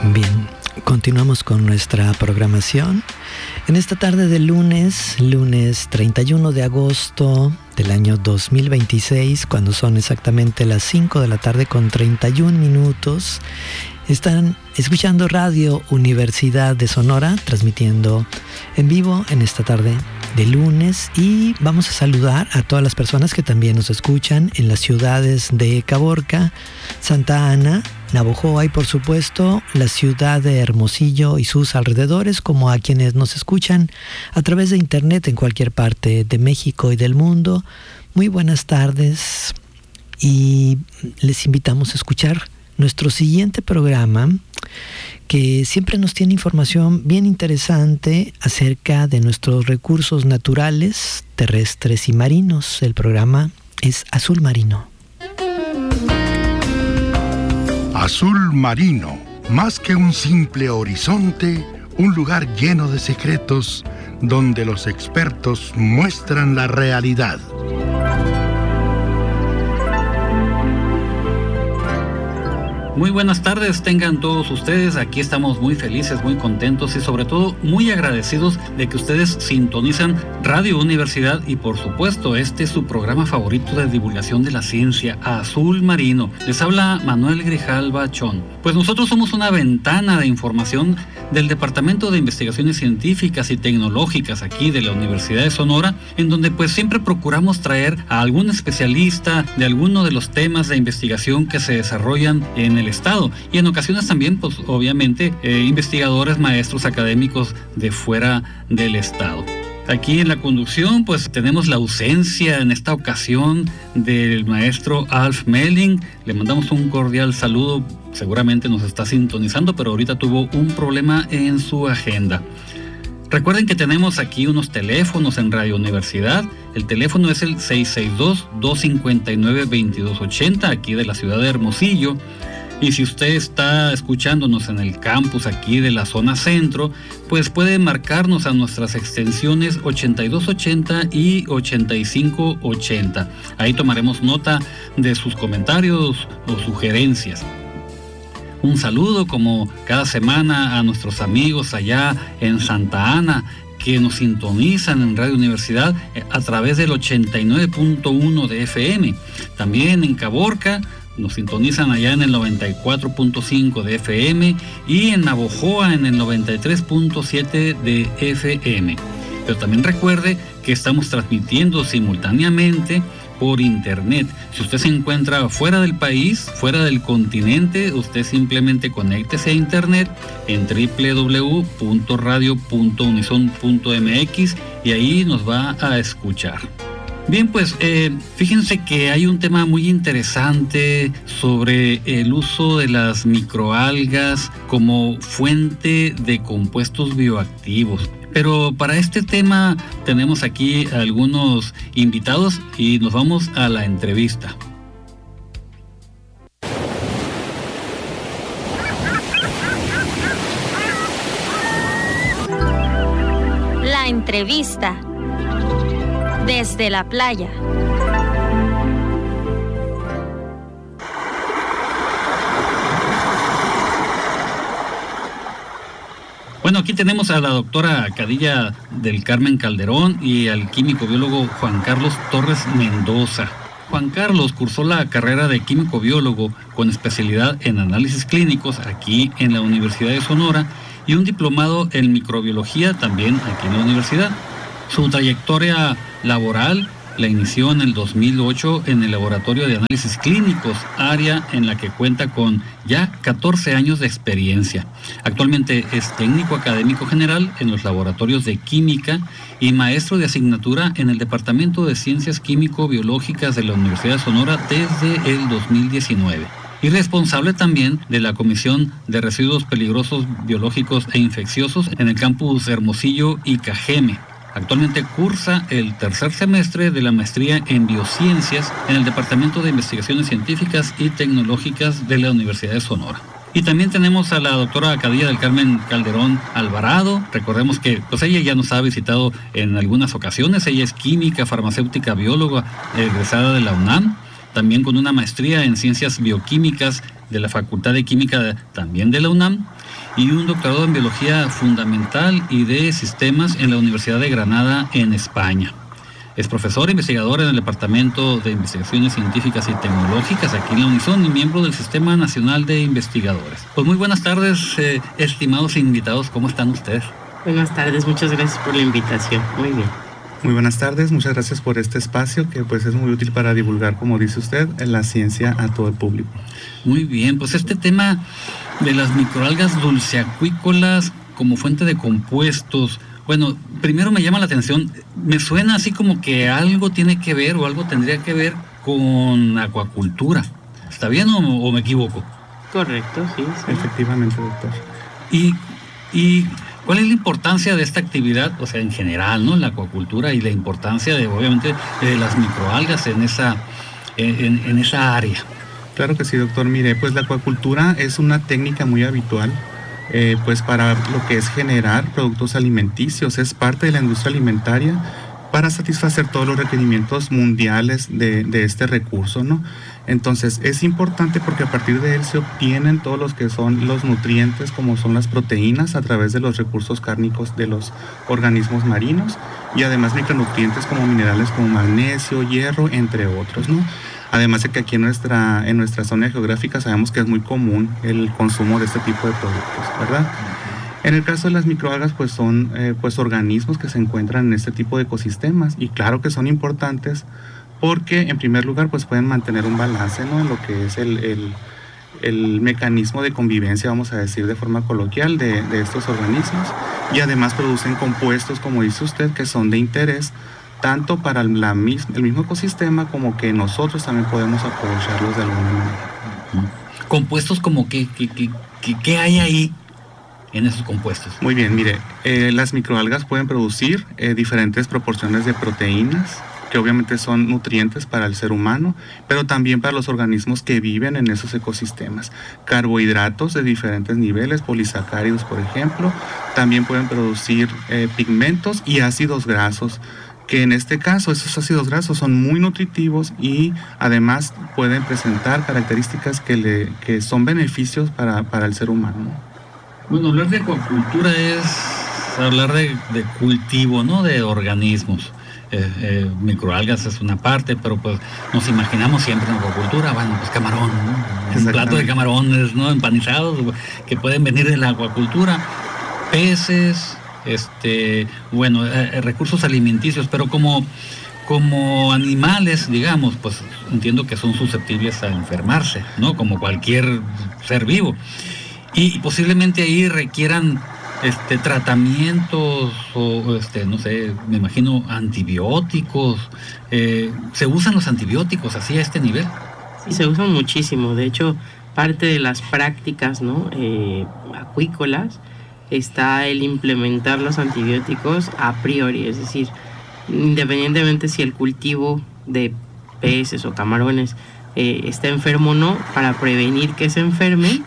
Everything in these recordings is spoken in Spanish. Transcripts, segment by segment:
Bien, continuamos con nuestra programación. En esta tarde de lunes 31 de agosto del año 2026, cuando son exactamente las 5 de la tarde con 31 minutos, están escuchando Radio Universidad de Sonora, transmitiendo en vivo en esta tarde de lunes, y vamos a saludar a todas las personas que también nos escuchan en las ciudades de Caborca, Santa Ana, Navojoa y por supuesto la ciudad de Hermosillo y sus alrededores, como a quienes nos escuchan a través de internet en cualquier parte de México y del mundo. Muy buenas tardes y les invitamos a escuchar nuestro siguiente programa, que siempre nos tiene información bien interesante acerca de nuestros recursos naturales, terrestres y marinos. El programa es Azul Marino. Azul Marino, más que un simple horizonte, un lugar lleno de secretos donde los expertos muestran la realidad. Muy buenas tardes tengan todos ustedes. Aquí estamos muy felices, muy contentos y sobre todo muy agradecidos de que ustedes sintonizan Radio Universidad y por supuesto este es su programa favorito de divulgación de la ciencia, Azul Marino. Les habla Manuel Grijalva Chón. Pues nosotros somos una ventana de información del Departamento de Investigaciones Científicas y Tecnológicas aquí de la Universidad de Sonora, en donde pues siempre procuramos traer a algún especialista de alguno de los temas de investigación que se desarrollan en el estado, y en ocasiones también pues obviamente investigadores, maestros académicos de fuera del estado. Aquí en la conducción pues tenemos la ausencia en esta ocasión del maestro Alf Melling. Le mandamos un cordial saludo, seguramente nos está sintonizando, pero ahorita tuvo un problema en su agenda. Recuerden que tenemos aquí unos teléfonos en Radio Universidad. El teléfono es el 662-259-2280, aquí de la ciudad de Hermosillo. Y si usted está escuchándonos en el campus aquí de la zona centro, pues puede marcarnos a nuestras extensiones 8280 y 8580. Ahí tomaremos nota de sus comentarios o sugerencias. Un saludo como cada semana a nuestros amigos allá en Santa Ana, que nos sintonizan en Radio Universidad a través del 89.1 de FM. También en Caborca nos sintonizan allá en el 94.5 de FM y en Navojoa en el 93.7 de FM. Pero también recuerde que estamos transmitiendo simultáneamente por internet. Si usted se encuentra fuera del país, fuera del continente, usted simplemente conéctese a internet en www.radio.unison.mx y ahí nos va a escuchar. Bien, pues fíjense que hay un tema muy interesante sobre el uso de las microalgas como fuente de compuestos bioactivos. Pero para este tema tenemos aquí algunos invitados y nos vamos a la entrevista. La entrevista. Desde la playa. Bueno, aquí tenemos a la doctora Cadilla del Carmen Calderón y al químico biólogo Juan Carlos Torres Mendoza. Juan Carlos cursó la carrera de químico biólogo con especialidad en análisis clínicos aquí en la Universidad de Sonora y un diplomado en microbiología también aquí en la universidad. Su trayectoria laboral la inició en el 2008 en el Laboratorio de Análisis Clínicos, área en la que cuenta con ya 14 años de experiencia. Actualmente es técnico académico general en los laboratorios de química y maestro de asignatura en el Departamento de Ciencias Químico-Biológicas de la Universidad de Sonora desde el 2019. Y responsable también de la Comisión de Residuos Peligrosos Biológicos e Infecciosos en el campus Hermosillo y Cajeme. Actualmente cursa el tercer semestre de la maestría en biociencias en el Departamento de Investigaciones Científicas y Tecnológicas de la Universidad de Sonora. Y también tenemos a la doctora Cadilla del Carmen Calderón Alvarado. Recordemos que pues ella ya nos ha visitado en algunas ocasiones. Ella es química, farmacéutica, bióloga, egresada de la UNAM, también con una maestría en ciencias bioquímicas de la Facultad de Química también de la UNAM. y un doctorado en Biología Fundamental y de Sistemas en la Universidad de Granada, en España. Es profesor e investigador en el Departamento de Investigaciones Científicas y Tecnológicas aquí en la Unison y miembro del Sistema Nacional de Investigadores. Pues muy buenas tardes, estimados invitados, ¿cómo están ustedes? Buenas tardes, muchas gracias por la invitación. Muy bien. Muy buenas tardes, muchas gracias por este espacio que pues es muy útil para divulgar, como dice usted, la ciencia a todo el público. Muy bien, pues este tema de las microalgas dulceacuícolas como fuente de compuestos, bueno, primero me llama la atención, me suena así como que algo tiene que ver o algo tendría que ver con acuacultura. ¿Está bien o me equivoco? Correcto, sí. Efectivamente, doctor. Y ¿cuál es la importancia de esta actividad, o sea, en general, ¿no? La acuacultura y la importancia de, obviamente, de las microalgas en esa área. Claro que sí, doctor. Mire, pues la acuacultura es una técnica muy habitual, pues para lo que es generar productos alimenticios. Es parte de la industria alimentaria para satisfacer todos los requerimientos mundiales de este recurso, ¿no? Entonces es importante porque a partir de él se obtienen todos los que son los nutrientes, como son las proteínas, a través de los recursos cárnicos de los organismos marinos, y además micronutrientes como minerales como magnesio, hierro, entre otros, ¿no? Además de que aquí en nuestra zona geográfica sabemos que es muy común el consumo de este tipo de productos, ¿verdad? En el caso de las microalgas, pues son pues organismos que se encuentran en este tipo de ecosistemas, y claro que son importantes porque en primer lugar pues pueden mantener un balance, ¿no? En lo que es el mecanismo de convivencia, vamos a decir de forma coloquial, de estos organismos, y además producen compuestos, como dice usted, que son de interés tanto para el mismo ecosistema como que nosotros también podemos aprovecharlos de alguna manera. ¿Compuestos como qué hay ahí en esos compuestos? Muy bien, mire, las microalgas pueden producir diferentes proporciones de proteínas, que obviamente son nutrientes para el ser humano, pero también para los organismos que viven en esos ecosistemas. Carbohidratos de diferentes niveles, polisacáridos, por ejemplo. También pueden producir pigmentos y ácidos grasos, que en este caso esos ácidos grasos son muy nutritivos y además pueden presentar características que son beneficios para el ser humano. Bueno, hablar de acuacultura es hablar de cultivo, ¿no? De organismos. Microalgas es una parte, pero pues nos imaginamos siempre en acuacultura, bueno, pues camarón, ¿no? Un plato de camarones, ¿no? Empanizados, que pueden venir de la acuacultura, peces, recursos alimenticios, pero como animales, digamos, pues entiendo que son susceptibles a enfermarse, ¿no? Como cualquier ser vivo. Y posiblemente ahí requieran tratamientos o no sé, me imagino antibióticos. ¿Se usan los antibióticos así a este nivel? Sí, se usan muchísimo. De hecho, parte de las prácticas, ¿no? Acuícolas está el implementar los antibióticos a priori, es decir, independientemente si el cultivo de peces o camarones está enfermo o no, para prevenir que se enfermen,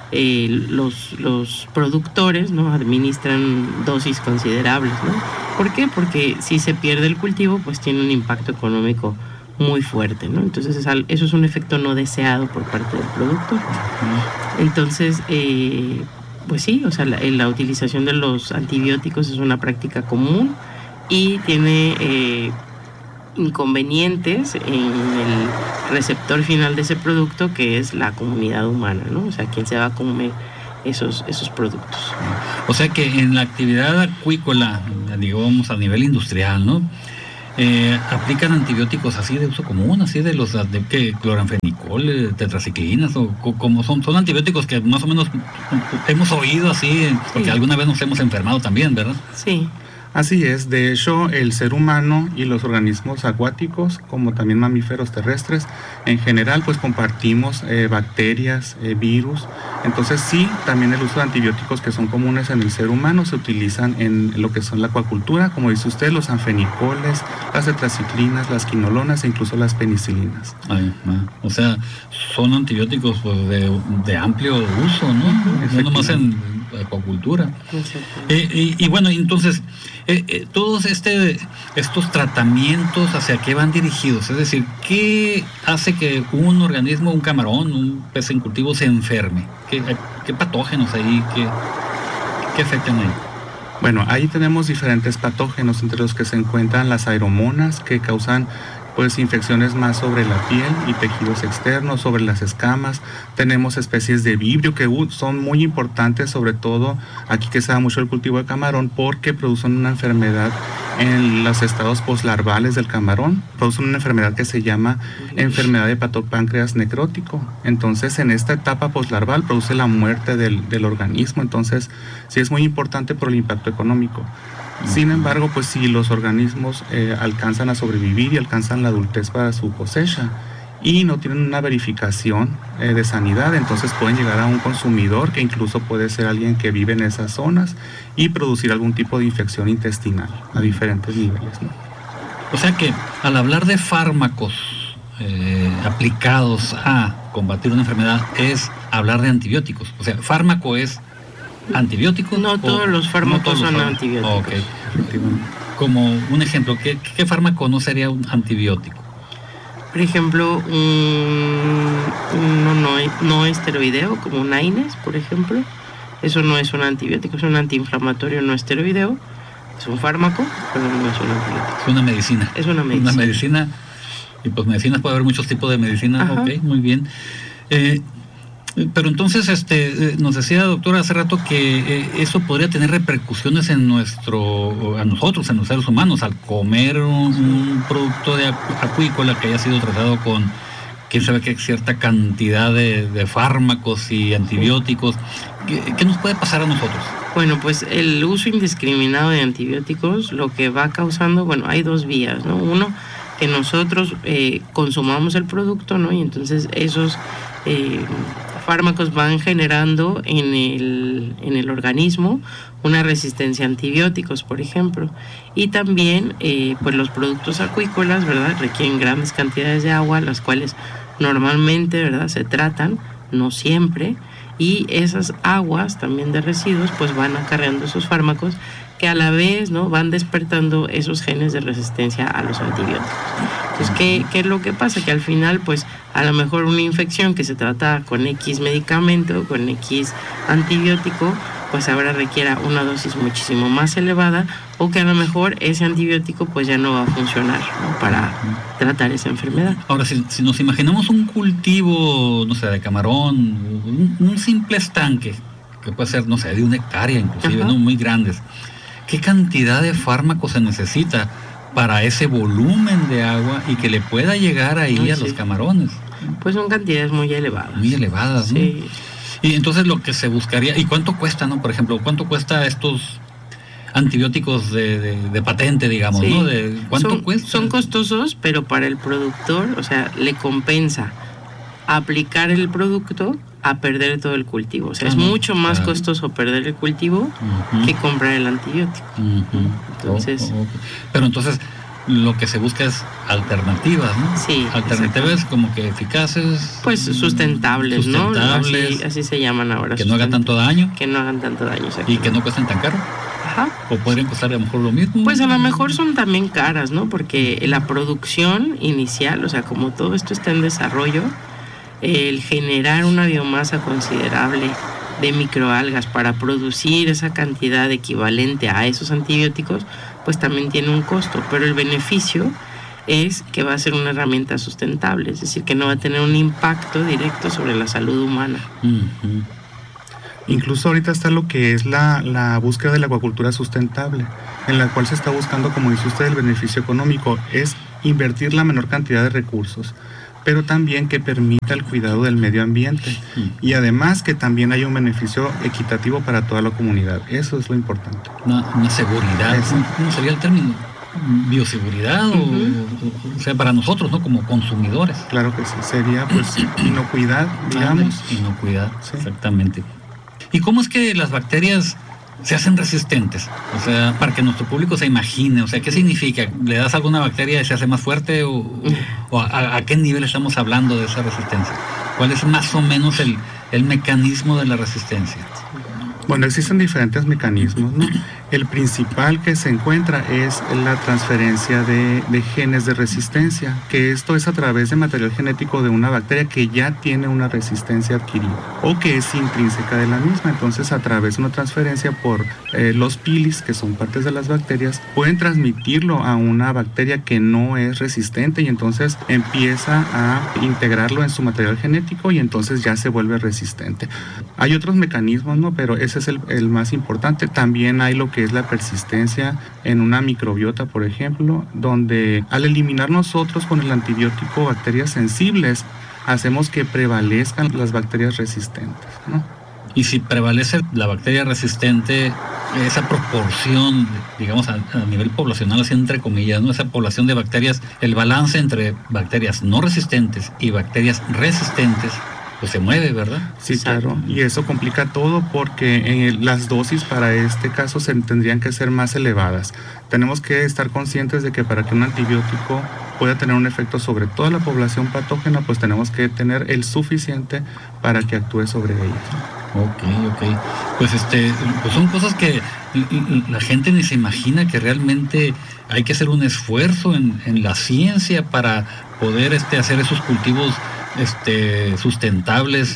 los productores, ¿no? Administran dosis considerables, ¿no? ¿Por qué? Porque si se pierde el cultivo, pues tiene un impacto económico muy fuerte, ¿no? Entonces eso es un efecto no deseado por parte del productor. Entonces, pues sí, o sea, la utilización de los antibióticos es una práctica común y tiene inconvenientes en el receptor final de ese producto, que es la comunidad humana, ¿no? O sea, quien se va a comer esos productos. O sea que en la actividad acuícola, digamos a nivel industrial, ¿no? Aplican antibióticos así de uso común, así de los de cloranfenicol, tetraciclinas, o como son antibióticos que más o menos hemos oído así, porque sí, alguna vez nos hemos enfermado también, ¿verdad? Sí. Así es, de hecho el ser humano y los organismos acuáticos, como también mamíferos terrestres, en general pues compartimos bacterias, virus. Entonces sí, también el uso de antibióticos que son comunes en el ser humano se utilizan en lo que son la acuacultura, como dice usted, los anfenicoles, las tetraciclinas, las quinolonas e incluso las penicilinas. O sea, son antibióticos pues, de amplio uso, ¿no? No nomás en acuacultura. Y bueno, entonces, todos estos tratamientos, ¿hacia qué van dirigidos? Es decir, ¿qué hace que un organismo, un camarón, un pez en cultivo se enferme? ¿Qué patógenos ahí? ¿Qué afectan ahí? Bueno, ahí tenemos diferentes patógenos, entre los que se encuentran las aeromonas, que causan pues infecciones más sobre la piel y tejidos externos, sobre las escamas. Tenemos especies de vibrio que son muy importantes, sobre todo aquí que se da mucho el cultivo de camarón, porque producen una enfermedad en los estados poslarvales del camarón. Producen una enfermedad que se llama enfermedad de hepatopáncreas necrótico. Entonces, en esta etapa poslarval produce la muerte del organismo. Entonces, sí es muy importante por el impacto económico. Sin embargo, pues si los organismos alcanzan a sobrevivir y alcanzan la adultez para su cosecha y no tienen una verificación de sanidad, entonces pueden llegar a un consumidor, que incluso puede ser alguien que vive en esas zonas, y producir algún tipo de infección intestinal a diferentes niveles, ¿no? O sea que al hablar de fármacos aplicados a combatir una enfermedad es hablar de antibióticos. O sea, fármaco es antibióticos. No todos los fármacos son antibióticos. Okay. Como un ejemplo, ¿qué fármaco no sería un antibiótico? Por ejemplo, no esteroideo, como un AINES, por ejemplo. Eso no es un antibiótico, es un antiinflamatorio no esteroideo. Es un fármaco, pero no es un antibiótico. Es una medicina. Es una medicina. Una medicina. Y pues medicinas, puede haber muchos tipos de medicinas. Ajá. Ok, muy bien. Pero entonces, nos decía, doctora, hace rato que eso podría tener repercusiones a nosotros, en los seres humanos, al comer un producto de acuícola que haya sido tratado con, quién sabe qué cierta cantidad de fármacos y antibióticos. ¿Qué nos puede pasar a nosotros? Bueno, pues el uso indiscriminado de antibióticos, lo que va causando, bueno, hay dos vías, ¿no? Uno, que nosotros consumamos el producto, ¿no? Y entonces esos fármacos van generando en el organismo una resistencia a antibióticos, por ejemplo. Y también, pues los productos acuícolas, ¿verdad?, requieren grandes cantidades de agua, las cuales normalmente, ¿verdad?, se tratan, no siempre, y esas aguas también de residuos, pues van acarreando esos fármacos que a la vez, ¿no?, van despertando esos genes de resistencia a los antibióticos. Entonces, ¿qué es lo que pasa? Que al final, pues, a lo mejor una infección que se trata con X medicamento, con X antibiótico, pues ahora requiera una dosis muchísimo más elevada, o que a lo mejor ese antibiótico pues ya no va a funcionar, ¿no?, para tratar esa enfermedad. Ahora, si nos imaginamos un cultivo, no sé, de camarón, un simple estanque, que puede ser, no sé, de 1 hectárea inclusive, ¿no?, muy grandes, ¿qué cantidad de fármacos se necesita para ese volumen de agua y que le pueda llegar ahí a los camarones? Pues son cantidades muy elevadas. Muy elevadas, ¿no? Sí. Y entonces lo que se buscaría, ¿y cuánto cuesta, no? Por ejemplo, ¿cuánto cuesta estos antibióticos de patente, digamos, sí, ¿no? ¿Cuánto cuesta? Son costosos, pero para el productor, o sea, le compensa aplicar el producto a perder todo el cultivo. O sea, es mucho más costoso perder el cultivo que comprar el antibiótico. Entonces, pero entonces lo que se busca es alternativas, ¿no? Sí. Alternativas como que eficaces. Pues sustentables, ¿no? Así se llaman ahora. Que no hagan tanto daño. Que no hagan tanto daño. Y que no cuesten tan caro. Ajá. O podrían costar a lo mejor lo mismo. Pues a lo mejor son también caras, ¿no? Porque la producción inicial, o sea, como todo esto está en desarrollo, el generar una biomasa considerable de microalgas para producir esa cantidad equivalente a esos antibióticos, pues también tiene un costo, pero el beneficio es que va a ser una herramienta sustentable, es decir, que no va a tener un impacto directo sobre la salud humana. Incluso ahorita está lo que es la búsqueda de la acuacultura sustentable, en la cual se está buscando, como dice usted, el beneficio económico, es invertir la menor cantidad de recursos, pero también que permita el cuidado del medio ambiente y además que también haya un beneficio equitativo para toda la comunidad. Eso es lo importante. Una seguridad. ¿Cómo sería el término? ¿Bioseguridad? O sea, para nosotros, ¿no?, como consumidores. Claro que sí. Sería, pues, inocuidad, digamos. Inocuidad, sí. Exactamente. ¿Y cómo es que las bacterias se hacen resistentes? O sea, para que nuestro público se imagine, o sea, ¿qué significa? ¿Le das alguna bacteria y se hace más fuerte? ¿O a qué nivel estamos hablando de esa resistencia? ¿Cuál es más o menos el mecanismo de la resistencia? Bueno, existen diferentes mecanismos, ¿no? El principal que se encuentra es la transferencia de genes de resistencia, que esto es a través de material genético de una bacteria que ya tiene una resistencia adquirida o que es intrínseca de la misma. Entonces, a través de una transferencia por los pilis, que son partes de las bacterias, pueden transmitirlo a una bacteria que no es resistente y entonces empieza a integrarlo en su material genético y entonces ya se vuelve resistente. Hay otros mecanismos, ¿no? Pero ese es el más importante. También hay lo que es la persistencia en una microbiota, por ejemplo, donde al eliminar nosotros con el antibiótico bacterias sensibles, hacemos que prevalezcan las bacterias resistentes, ¿no? Y si prevalece la bacteria resistente, esa proporción, digamos, a nivel poblacional, así entre comillas, ¿no? Esa población de bacterias, el balance entre bacterias no resistentes y bacterias resistentes, pues se mueve, ¿verdad? Sí, claro. Y eso complica todo porque las dosis para este caso tendrían que ser más elevadas. Tenemos que estar conscientes de que para que un antibiótico pueda tener un efecto sobre toda la población patógena, pues tenemos que tener el suficiente para que actúe sobre ellos. Ok. Pues pues son cosas que la gente ni se imagina, que realmente hay que hacer un esfuerzo en la ciencia para poder hacer esos cultivos sustentables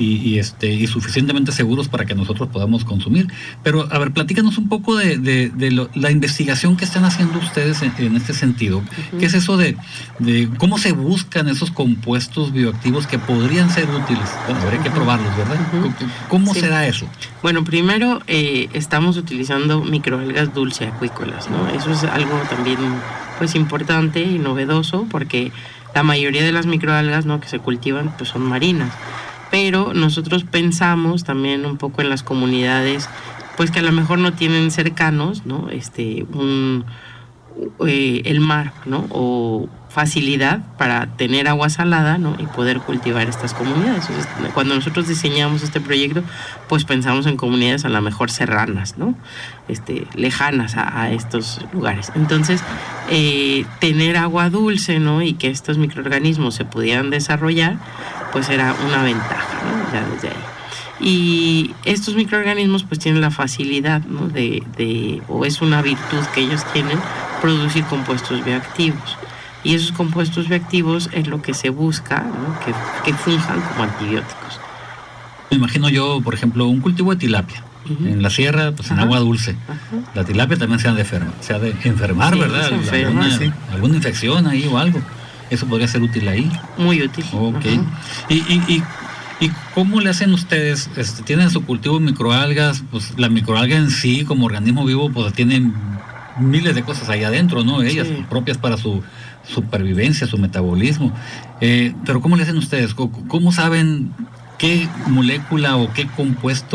y suficientemente seguros para que nosotros podamos consumir. Pero, a ver, platícanos un poco de la investigación que están haciendo ustedes en este sentido. Uh-huh. ¿Qué es eso de cómo se buscan esos compuestos bioactivos que podrían ser útiles? Bueno, habría que probarlos, ¿verdad? Uh-huh. ¿Cómo será eso? Bueno, primero estamos utilizando microalgas dulce acuícolas, ¿no? Eso es algo también pues importante y novedoso, porque la mayoría de las microalgas, ¿no?, que se cultivan pues son marinas, pero nosotros pensamos también un poco en las comunidades pues que a lo mejor no tienen cercanos, ¿no?, el mar, ¿no?, o facilidad para tener agua salada, ¿no?, y poder cultivar estas comunidades. Entonces, cuando nosotros diseñamos este proyecto, pues pensamos en comunidades a lo mejor serranas, ¿no?, lejanas a estos lugares. Entonces, tener agua dulce, ¿no?, y que estos microorganismos se pudieran desarrollar, pues era una ventaja, ¿no?, ya desde ahí. Y estos microorganismos pues tienen la facilidad, ¿no?, o es una virtud que ellos tienen, producir compuestos bioactivos. Y esos compuestos bioactivos es lo que se busca, ¿no?, que funjan como antibióticos. Me imagino yo, por ejemplo, un cultivo de tilapia. Uh-huh. En la sierra, pues en agua dulce. Uh-huh. La tilapia también se ha de enfermar, sí, ¿verdad? Alguna infección ahí o algo. Eso podría ser útil ahí. Muy útil. Ok. Uh-huh. ¿Y cómo le hacen ustedes? ¿Tienen su cultivo de microalgas? Pues la microalga en sí, como organismo vivo, pues tienen miles de cosas ahí adentro, ¿no? Ellas, sí, propias para su supervivencia, su metabolismo. Pero ¿cómo le hacen ustedes? ¿Cómo saben qué molécula o qué compuesto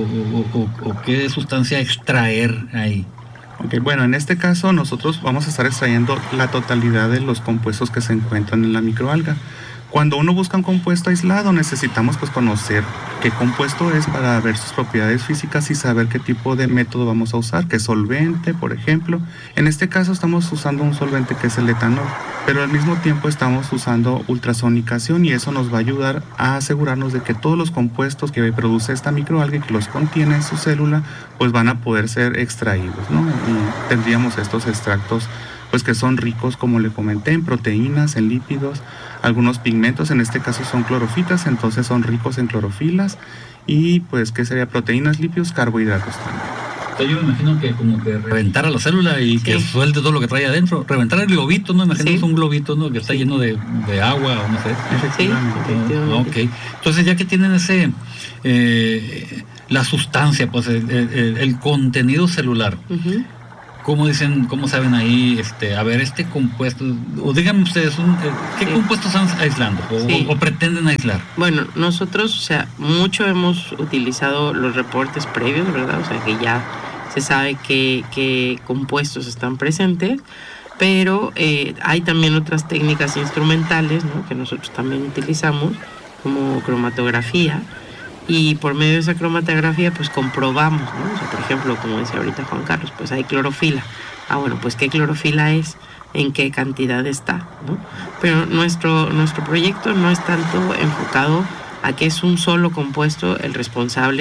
o qué sustancia extraer ahí? Okay, bueno, en este caso nosotros vamos a estar extrayendo la totalidad de los compuestos que se encuentran en la microalga. Cuando uno busca un compuesto aislado, necesitamos pues conocer qué compuesto es para ver sus propiedades físicas y saber qué tipo de método vamos a usar, qué solvente, por ejemplo. En este caso estamos usando un solvente que es el etanol, pero al mismo tiempo estamos usando ultrasonicación y eso nos va a ayudar a asegurarnos de que todos los compuestos que produce esta microalga y que los contiene en su célula, pues van a poder ser extraídos, ¿no? Y tendríamos estos extractos pues que son ricos, como le comenté, en proteínas, en lípidos, algunos pigmentos, en este caso son clorofitas, entonces son ricos en clorofilas y pues ¿qué sería? Proteínas, lípidos, carbohidratos también. Yo me imagino que como que reventar a la célula y que suelte todo lo que trae adentro, reventar el globito, ¿no? Imagínate un globito, ¿no?, que está lleno de agua o no sé. Efectivamente. Ok. Entonces ya que tienen la sustancia, pues el contenido celular. Uh-huh. ¿Cómo saben ahí, a ver, este compuesto, o díganme ustedes, ¿qué compuestos están aislando o pretenden aislar? Bueno, nosotros, mucho hemos utilizado los reportes previos, ¿verdad? O sea, que ya se sabe qué compuestos están presentes, pero hay también otras técnicas instrumentales, ¿no?, que nosotros también utilizamos, como cromatografía. Y por medio de esa cromatografía pues comprobamos, ¿no? O sea, por ejemplo, como decía ahorita Juan Carlos, pues hay clorofila. Bueno, pues qué clorofila es, en qué cantidad está, ¿no? Pero nuestro proyecto no es tanto enfocado a que es un solo compuesto el responsable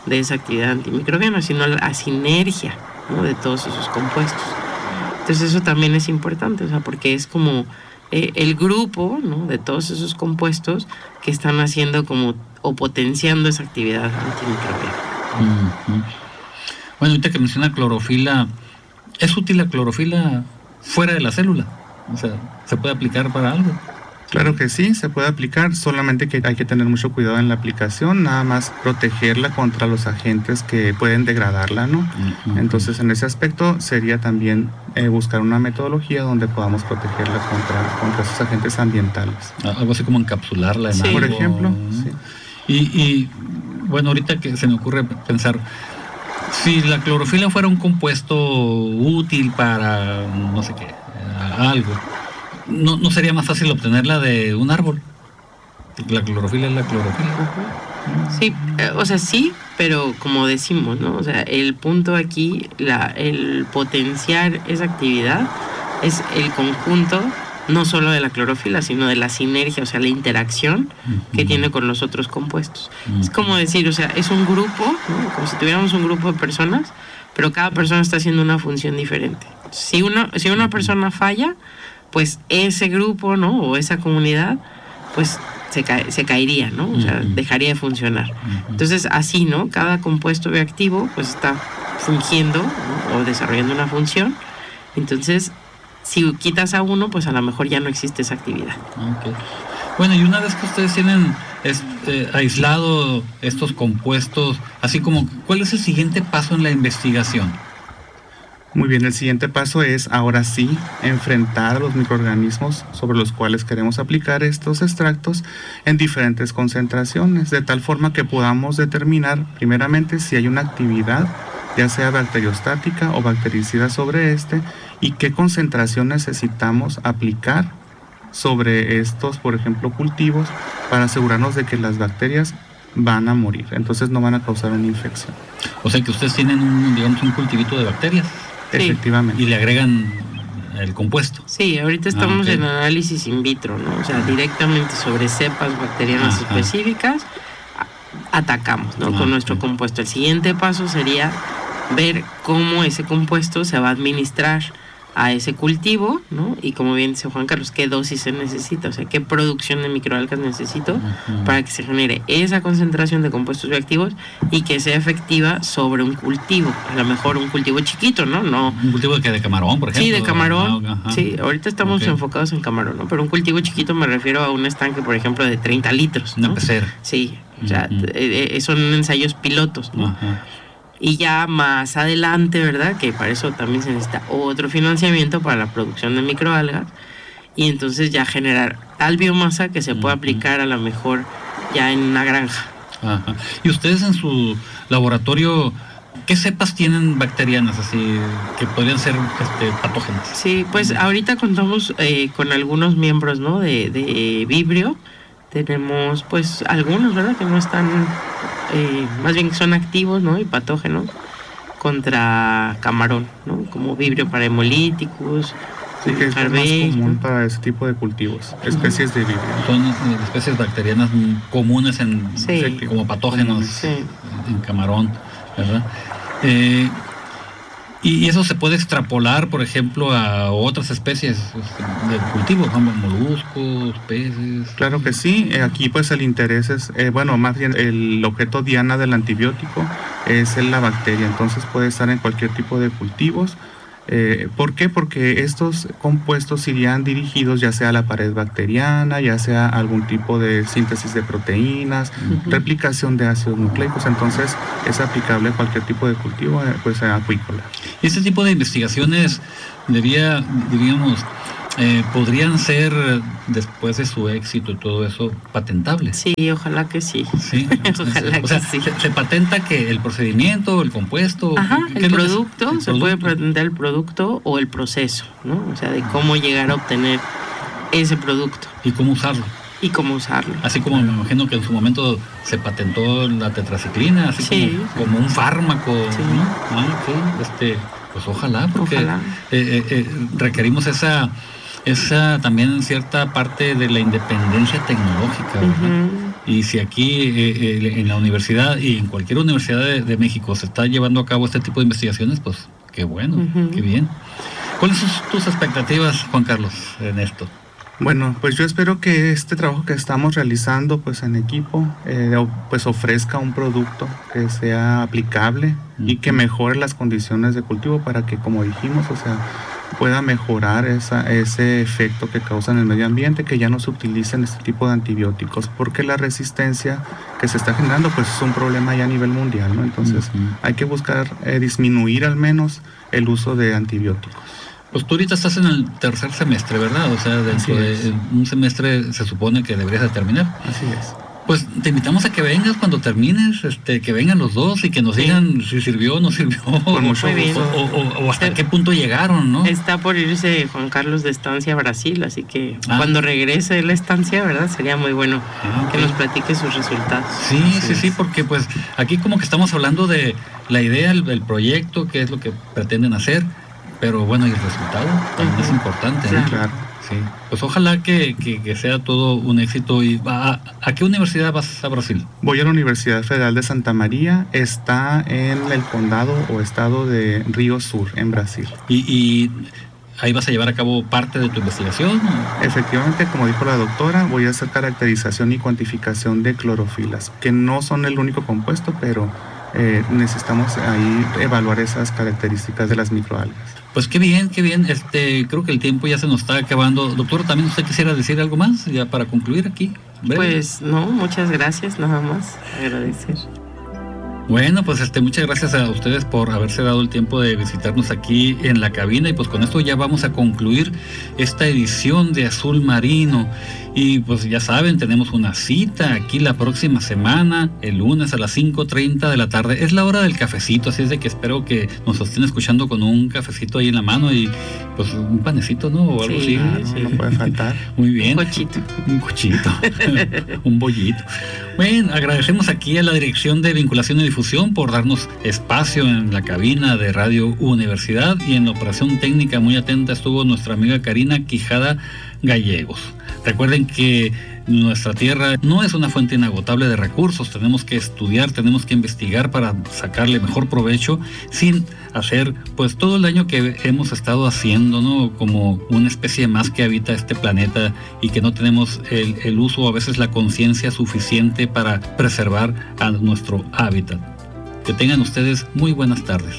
de esa actividad antimicrobiana, sino la sinergia, ¿no?, de todos esos compuestos. Entonces eso también es importante, o sea, porque es como el grupo, ¿no?, de todos esos compuestos que están haciendo como o potenciando esa actividad antimicrobiana. Bueno, ahorita que menciona clorofila, ¿es útil la clorofila fuera de la célula? O sea, ¿se puede aplicar para algo? Claro que sí, se puede aplicar, solamente que hay que tener mucho cuidado en la aplicación, nada más protegerla contra los agentes que pueden degradarla, ¿no? Entonces, en ese aspecto sería también buscar una metodología donde podamos protegerla contra esos agentes ambientales. Algo así como encapsularla en algo. Por ejemplo, sí. Y bueno, ahorita que se me ocurre pensar, si la clorofila fuera un compuesto útil para no sé qué, algo, ¿no sería más fácil obtenerla de un árbol? La clorofila es la clorofila. Sí, o sea, sí, pero como decimos, ¿no? O sea, el punto aquí, el potenciar esa actividad es el conjunto, no solo de la clorofila, sino de la sinergia, o sea, la interacción que tiene con los otros compuestos. Es como decir, o sea, es un grupo, ¿no?, como si tuviéramos un grupo de personas, pero cada persona está haciendo una función diferente. Si una persona falla, pues ese grupo, ¿no?, o esa comunidad, pues se caería, ¿no? O sea, dejaría de funcionar. Entonces, así, ¿no?, cada compuesto bioactivo pues está fungiendo, ¿no?, o desarrollando una función. Entonces, si quitas a uno, pues a lo mejor ya no existe esa actividad. Okay. Bueno, y una vez que ustedes tienen aislado estos compuestos, así como, ¿cuál es el siguiente paso en la investigación? Muy bien, el siguiente paso es, ahora sí, enfrentar a los microorganismos sobre los cuales queremos aplicar estos extractos en diferentes concentraciones, de tal forma que podamos determinar, primeramente, si hay una actividad, ya sea bacteriostática o bactericida sobre este, y qué concentración necesitamos aplicar sobre estos, por ejemplo, cultivos, para asegurarnos de que las bacterias van a morir, entonces no van a causar una infección. O sea que ustedes tienen un cultivito de bacterias. Sí. Efectivamente. Y le agregan el compuesto. Sí, ahorita estamos en análisis in vitro, ¿no? O sea, directamente sobre cepas bacterianas específicas atacamos, ¿no? Con nuestro compuesto. El siguiente paso sería ver cómo ese compuesto se va a administrar a ese cultivo, ¿no? Y como bien dice Juan Carlos, qué dosis se necesita, o sea, qué producción de microalgas necesito para que se genere esa concentración de compuestos bioactivos y que sea efectiva sobre un cultivo, a lo mejor un cultivo chiquito, ¿no? Un cultivo de camarón, por ejemplo. Sí, de camarón. Sí, ahorita estamos enfocados en camarón, ¿no? Pero un cultivo chiquito me refiero a un estanque, por ejemplo, de 30 litros, ¿no? Una pecera. Sí, o sea, son ensayos pilotos, ¿no? Y ya más adelante, ¿verdad?, que para eso también se necesita otro financiamiento para la producción de microalgas, y entonces ya generar tal biomasa que se pueda aplicar a lo mejor ya en una granja. Y ustedes en su laboratorio, ¿qué cepas tienen bacterianas así que podrían ser patógenas? Sí, pues ahorita contamos con algunos miembros, ¿no?, de Vibrio. Tenemos pues algunos, ¿verdad?, que no están, más bien que son activos, ¿no?, y patógenos contra camarón, ¿no?, como Vibrio parahemolíticos. Sí, que es más común para ese tipo de cultivos, especies de Vibrio. Son especies bacterianas comunes como patógenos en camarón, ¿verdad? Y eso se puede extrapolar, por ejemplo, a otras especies de cultivo, como moluscos, peces. Claro que sí. Aquí pues el interés es, más bien el objeto diana del antibiótico es la bacteria. Entonces puede estar en cualquier tipo de cultivos. ¿Por qué? Porque estos compuestos irían dirigidos ya sea a la pared bacteriana, ya sea a algún tipo de síntesis de proteínas, replicación de ácidos nucleicos. Entonces es aplicable a cualquier tipo de cultivo, pues acuícola. Y este tipo de investigaciones podrían ser, después de su éxito y todo eso, patentables. Sí, ojalá que sí. Sí. Ojalá que sí. Se patenta que el procedimiento, el compuesto. El producto, se puede patentar el producto o el proceso, ¿no? O sea, de cómo llegar a obtener ese producto. Y cómo usarlo. Así como me imagino que en su momento se patentó la tetraciclina, así como un fármaco, sí, ¿no? Pues ojalá, porque requerimos esa también cierta parte de la independencia tecnológica, ¿verdad? Y si aquí en la universidad y en cualquier universidad de México se está llevando a cabo este tipo de investigaciones, pues qué bueno, qué bien. ¿Cuáles son tus expectativas, Juan Carlos, en esto? Bueno, pues yo espero que este trabajo que estamos realizando pues en equipo pues ofrezca un producto que sea aplicable y que mejore las condiciones de cultivo para que, como dijimos, o sea, pueda mejorar ese efecto que causa en el medio ambiente, que ya no se utilicen este tipo de antibióticos, porque la resistencia que se está generando pues es un problema ya a nivel mundial, ¿no? Entonces hay que buscar disminuir al menos el uso de antibióticos. Pues tú ahorita estás en el tercer semestre, ¿verdad? O sea, dentro de un semestre se supone que deberías de terminar. Así es. Pues te invitamos a que vengas cuando termines, que vengan los dos y que nos digan si sirvió o no sirvió. Con mucho gusto. O hasta qué punto llegaron, ¿no? Está por irse Juan Carlos de estancia a Brasil, así que cuando regrese de la estancia, ¿verdad? Sería muy bueno que nos platique sus resultados. Sí, porque pues aquí como que estamos hablando de la idea, el proyecto, qué es lo que pretenden hacer. Pero bueno, y el resultado también es importante, ¿no? Claro. Sí. Pues ojalá que sea todo un éxito. ¿Y a qué universidad vas a Brasil? Voy a la Universidad Federal de Santa María, está en el condado o estado de Río Sur, en Brasil. ¿Y ahí vas a llevar a cabo parte de tu investigación? Efectivamente, como dijo la doctora, voy a hacer caracterización y cuantificación de clorofilas, que no son el único compuesto, pero necesitamos ahí evaluar esas características de las microalgas. Pues qué bien. Creo que el tiempo ya se nos está acabando. Doctor, ¿también usted quisiera decir algo más ya para concluir aquí? Pues no, muchas gracias, nada más agradecer. Bueno, pues muchas gracias a ustedes por haberse dado el tiempo de visitarnos aquí en la cabina, y pues con esto ya vamos a concluir esta edición de Azul Marino. Y pues ya saben, tenemos una cita aquí la próxima semana, el lunes a las 5:30 de la tarde. Es la hora del cafecito, así es de que espero que nos estén escuchando con un cafecito ahí en la mano y pues un panecito, ¿no? O algo así. Claro, no puede faltar. Muy bien. Un cochito. Un bollito. Bueno, agradecemos aquí a la Dirección de Vinculación y Difusión por darnos espacio en la cabina de Radio Universidad, y en la operación técnica muy atenta estuvo nuestra amiga Karina Quijada Gallegos. Recuerden que nuestra tierra no es una fuente inagotable de recursos, tenemos que estudiar, tenemos que investigar para sacarle mejor provecho sin hacer pues todo el daño que hemos estado haciendo, ¿no? Como una especie más que habita este planeta y que no tenemos el uso o a veces la conciencia suficiente para preservar a nuestro hábitat. Que tengan ustedes muy buenas tardes.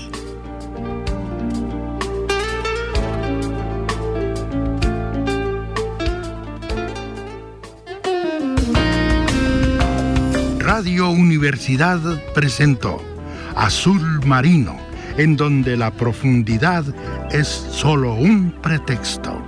Radio Universidad presentó Azul Marino, en donde la profundidad es solo un pretexto.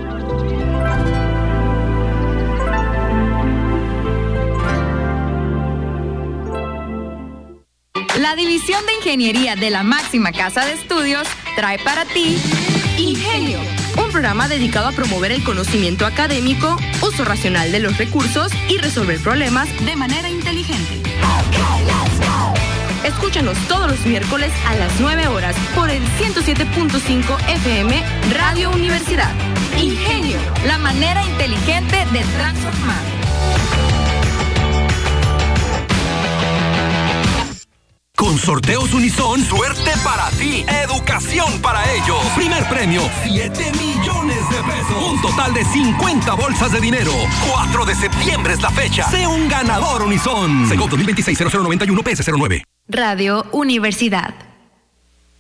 La División de Ingeniería de la máxima casa de estudios trae para ti Ingenio, un programa dedicado a promover el conocimiento académico, uso racional de los recursos y resolver problemas de manera inteligente. Escúchanos todos los miércoles a las 9 horas por el 107.5 FM Radio Universidad. Ingenio, la manera inteligente de transformar. Con Sorteos Unison, suerte para ti, educación para ellos. Primer premio, 7 millones de pesos. Un total de 50 bolsas de dinero. 4 de septiembre es la fecha. Sé un ganador Unison. Segov 2026-0091 PS09. Radio Universidad.